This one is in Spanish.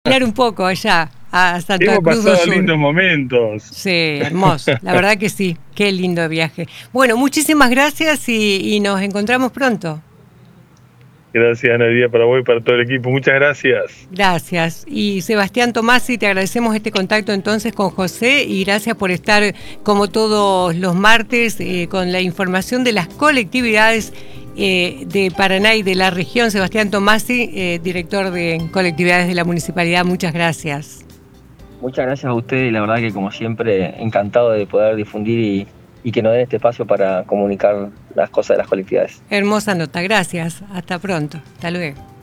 acompañar un poco allá a Santa Hemos Cruz do pasado Sur. lindos momentos. Sí, hermoso, la verdad que sí, qué lindo viaje. Bueno, muchísimas gracias y nos encontramos pronto. Gracias, Ana Lidia, para vos y para todo el equipo. Muchas gracias. Gracias. Y Sebastián Tomasi, te agradecemos este contacto entonces con José y gracias por estar como todos los martes con la información de las colectividades de Paraná y de la región. Sebastián Tomasi, director de colectividades de la municipalidad, muchas gracias. Muchas gracias a ustedes, la verdad que como siempre encantado de poder difundir y que nos den este espacio para comunicar las cosas de las colectividades. Hermosa nota, gracias. Hasta pronto. Hasta luego.